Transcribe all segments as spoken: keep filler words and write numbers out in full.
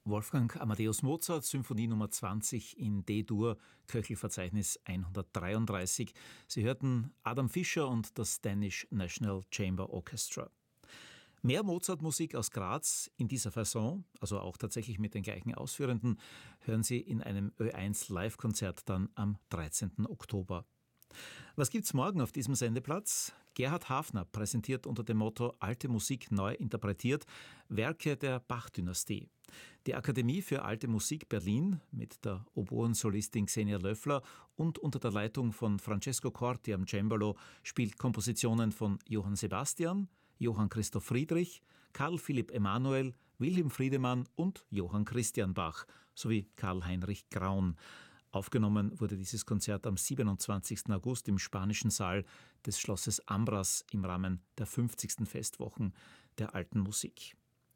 Wolfgang Amadeus Mozart, Symphonie Nummer zwanzig in D-Dur, Köchelverzeichnis hundertdreiunddreißig. Sie hörten Adam Fischer und das Danish National Chamber Orchestra. Mehr Mozart-Musik aus Graz in dieser Fasson, also auch tatsächlich mit den gleichen Ausführenden, hören Sie in einem Ö eins Live-Konzert dann am dreizehnten Oktober. Was gibt's morgen auf diesem Sendeplatz? Gerhard Hafner präsentiert unter dem Motto Alte Musik neu interpretiert Werke der Bach-Dynastie. Die Akademie für Alte Musik Berlin mit der Oboensolistin Xenia Löffler und unter der Leitung von Francesco Corti am Cembalo spielt Kompositionen von Johann Sebastian, Johann Christoph Friedrich, Karl Philipp Emanuel, Wilhelm Friedemann und Johann Christian Bach sowie Karl Heinrich Graun. Aufgenommen wurde dieses Konzert am siebenundzwanzigsten August im Spanischen Saal des Schlosses Ambras im Rahmen der fünfzigsten Festwochen der Alten Musik.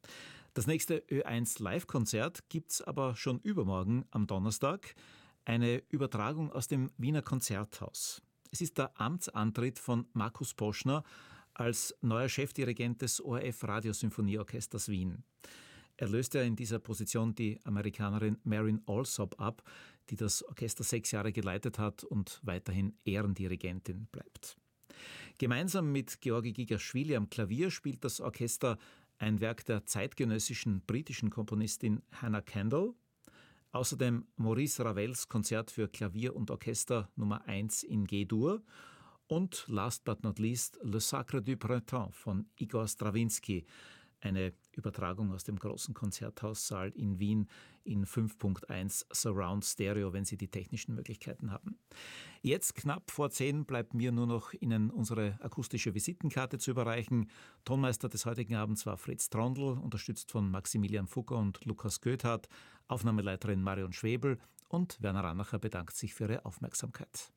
Das nächste Ö eins Live-Konzert gibt's aber schon übermorgen am Donnerstag, eine Übertragung aus dem Wiener Konzerthaus. Es ist der Amtsantritt von Markus Poschner als neuer Chefdirigent des O R F Radiosymphonieorchesters Wien. Er löste in dieser Position die Amerikanerin Marin Alsop ab, die das Orchester sechs Jahre geleitet hat und weiterhin Ehrendirigentin bleibt. Gemeinsam mit Georgi Gigaschwili am Klavier spielt das Orchester ein Werk der zeitgenössischen britischen Komponistin Hannah Kendall, außerdem Maurice Ravels Konzert für Klavier und Orchester Nummer eins in G-Dur und last but not least Le Sacre du Printemps von Igor Strawinsky, eine Übertragung aus dem großen Konzerthaussaal in Wien in fünf Punkt eins Surround Stereo, wenn Sie die technischen Möglichkeiten haben. Jetzt knapp vor zehn bleibt mir nur noch Ihnen unsere akustische Visitenkarte zu überreichen. Tonmeister des heutigen Abends war Fritz Trondl, unterstützt von Maximilian Fugger und Lukas Goethardt, Aufnahmeleiterin Marion Schwebel und Werner Rannacher bedankt sich für Ihre Aufmerksamkeit.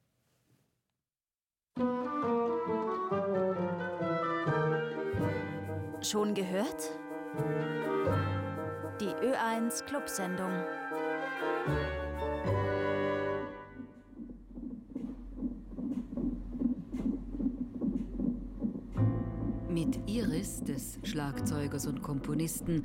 Schon gehört? Die Ö eins Clubsendung. Mit Iris des Schlagzeugers und Komponisten